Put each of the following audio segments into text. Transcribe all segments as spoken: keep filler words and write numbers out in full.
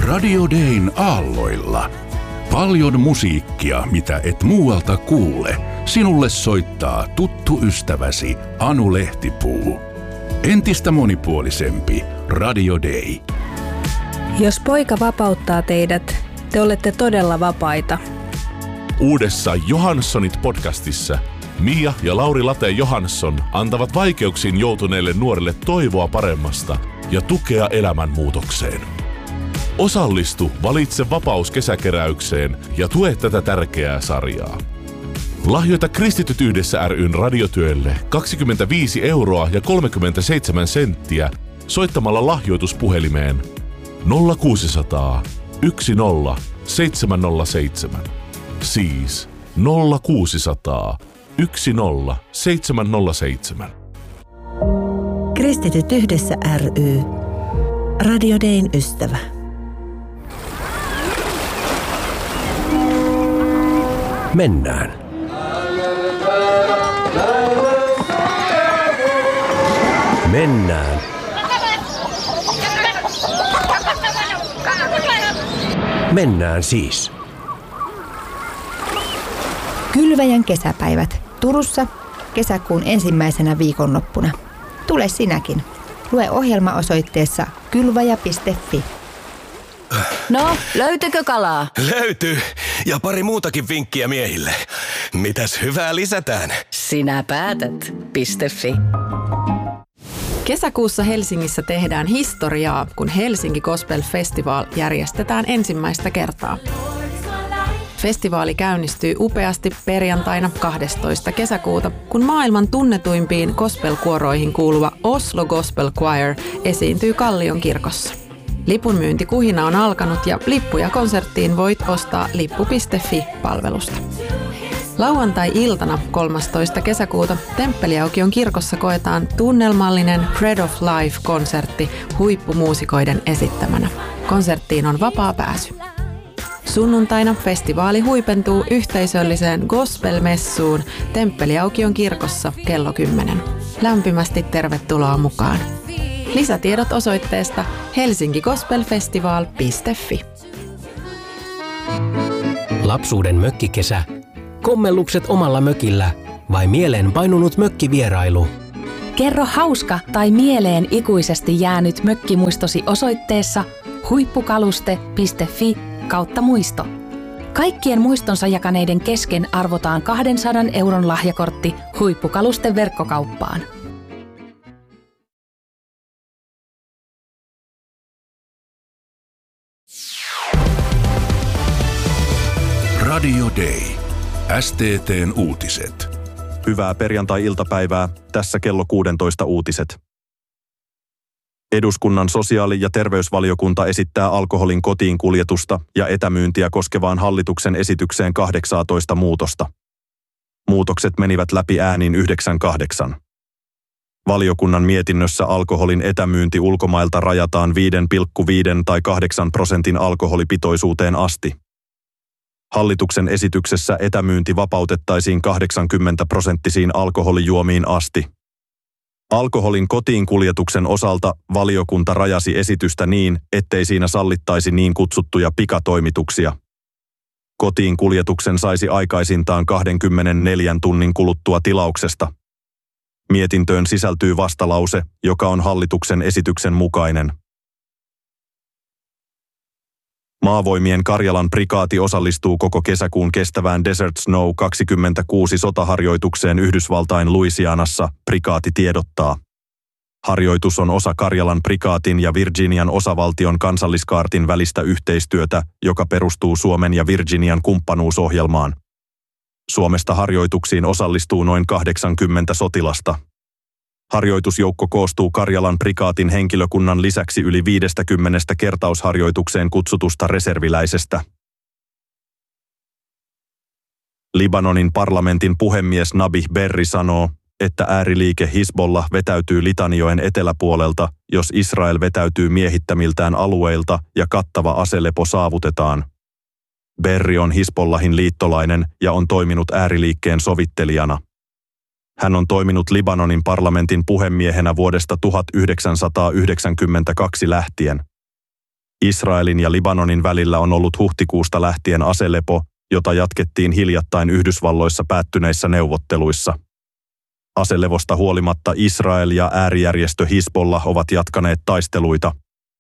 Radio Dayn aalloilla. Paljon musiikkia, mitä et muualta kuule. Sinulle soittaa tuttu ystäväsi Anu Lehtipuu. Entistä monipuolisempi Radio Day. Jos poika vapauttaa teidät, te olette todella vapaita. Uudessa Johanssonit-podcastissa Mia ja Lauri Late Johansson antavat vaikeuksiin joutuneille nuorille toivoa paremmasta ja tukea elämänmuutokseen. Osallistu Valitse vapaus kesäkeräykseen ja tue tätä tärkeää sarjaa. Lahjoita Kristityt yhdessä ry:n radiotyölle kaksikymmentäviisi euroa ja kolmekymmentäseitsemän senttiä soittamalla lahjoituspuhelimeen nolla kuusisataa yksi nolla seitsemän nolla seitsemän. Siis nolla kuusisataa yksi nolla seitsemän nolla seitsemän. Kristityt yhdessä ry. Radio Dayn ystävä. Mennään. Mennään. Mennään siis. Kylväjän kesäpäivät Turussa kesäkuun ensimmäisenä viikonloppuna. Tule sinäkin. Lue ohjelma osoitteessa kylväjä piste fi. No, löytyykö kalaa? Löytyy. Ja pari muutakin vinkkiä miehille. Mitäs hyvää lisätään? Sinä päätät. .fi. Kesäkuussa Helsingissä tehdään historiaa, kun Helsinki Gospel Festival järjestetään ensimmäistä kertaa. Festivaali käynnistyy upeasti perjantaina kahdestoista kesäkuuta, kun maailman tunnetuimpiin gospel-kuoroihin kuuluva Oslo Gospel Choir esiintyy Kallion kirkossa. Lipunmyyntikuhina on alkanut ja lippuja konserttiin voit ostaa lippu piste fi-palvelusta. Lauantai-iltana kolmastoista kesäkuuta Temppeliaukion kirkossa koetaan tunnelmallinen Bread of Life-konsertti huippumuusikoiden esittämänä. Konserttiin on vapaa pääsy. Sunnuntaina festivaali huipentuu yhteisölliseen gospel-messuun Temppeliaukion kirkossa kello kymmenen. Lämpimästi tervetuloa mukaan. Lisätiedot osoitteesta helsinki gospel festival piste fi. Lapsuuden mökkikesä, kommellukset omalla mökillä vai mieleen painunut mökkivierailu? Kerro hauska tai mieleen ikuisesti jäänyt mökkimuistosi osoitteessa huippukaluste piste fi kautta muisto. Kaikkien muistonsa jakaneiden kesken arvotaan kahdensadan euron lahjakortti Huippukalusten verkkokauppaan. Radio Day. S T T:n uutiset. Hyvää perjantai-iltapäivää. Tässä kello kuusitoista uutiset. Eduskunnan sosiaali- ja terveysvaliokunta esittää alkoholin kotiin kuljetusta ja etämyyntiä koskevaan hallituksen esitykseen kahdeksantoista muutosta. Muutokset menivät läpi äänin yhdeksän kahdeksan. Valiokunnan mietinnössä alkoholin etämyynti ulkomailta rajataan viisi pilkku viisi tai kahdeksan prosentin alkoholipitoisuuteen asti. Hallituksen esityksessä etämyynti vapautettaisiin kahdeksankymmentä prosenttisiin alkoholijuomiin asti. Alkoholin kotiin kuljetuksen osalta valiokunta rajasi esitystä niin, ettei siinä sallittaisi niin kutsuttuja pikatoimituksia. Kotiin kuljetuksen saisi aikaisintaan kaksikymmentäneljä tunnin kuluttua tilauksesta. Mietintöön sisältyy vastalause, joka on hallituksen esityksen mukainen. Maavoimien Karjalan prikaati osallistuu koko kesäkuun kestävään Desert Snow kaksikymmentäkuusi sotaharjoitukseen Yhdysvaltain Louisianassa, prikaati tiedottaa. Harjoitus on osa Karjalan prikaatin ja Virginian osavaltion kansalliskaartin välistä yhteistyötä, joka perustuu Suomen ja Virginian kumppanuusohjelmaan. Suomesta harjoituksiin osallistuu noin kahdeksankymmentä sotilasta. Harjoitusjoukko koostuu Karjalan prikaatin henkilökunnan lisäksi yli viisikymmentä kertausharjoitukseen kutsutusta reserviläisestä. Libanonin parlamentin puhemies Nabih Berri sanoo, että ääriliike Hizbollah vetäytyy Litanjoen eteläpuolelta, jos Israel vetäytyy miehittämiltään alueilta ja kattava aselepo saavutetaan. Berri on Hizbollahin liittolainen ja on toiminut ääriliikkeen sovittelijana. Hän on toiminut Libanonin parlamentin puhemiehenä vuodesta tuhatyhdeksänsataayhdeksänkymmentäkaksi lähtien. Israelin ja Libanonin välillä on ollut huhtikuusta lähtien aselepo, jota jatkettiin hiljattain Yhdysvalloissa päättyneissä neuvotteluissa. Aselevosta huolimatta Israel ja äärijärjestö Hizbollah ovat jatkaneet taisteluita.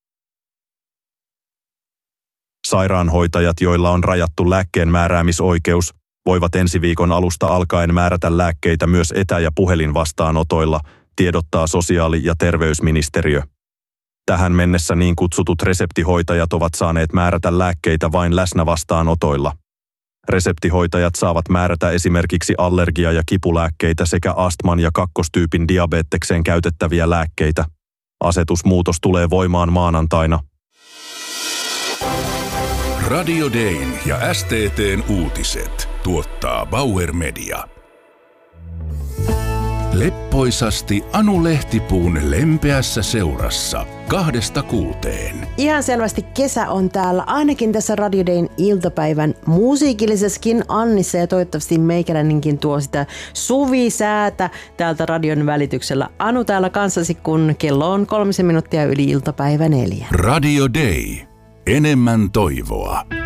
Sairaanhoitajat, joilla on rajattu lääkkeen määräämisoikeus, voivat ensi viikon alusta alkaen määrätä lääkkeitä myös etä- ja puhelinvastaanotoilla, tiedottaa sosiaali- ja terveysministeriö. Tähän mennessä niin kutsutut reseptihoitajat ovat saaneet määrätä lääkkeitä vain läsnävastaanotoilla. Reseptihoitajat saavat määrätä esimerkiksi allergia- ja kipulääkkeitä sekä astman ja kakkostyypin diabetekseen käytettäviä lääkkeitä. Asetusmuutos tulee voimaan maanantaina. Radio Dayn ja S T T:n uutiset tuottaa Bauer Media. Leppoisasti Anu Lehtipuun lempeässä seurassa kahdesta kuuteen. Ihan selvästi kesä on täällä, ainakin tässä Radio Dayn iltapäivän musiikillisessakin Annissa, ja toivottavasti meikäläinenkin tuo sitä suvisäätä täältä radion välityksellä. Anu täällä kanssasi, kun kello on kolmisen minuuttia yli iltapäivä neljä. Radio Day. Enemmän toivoa.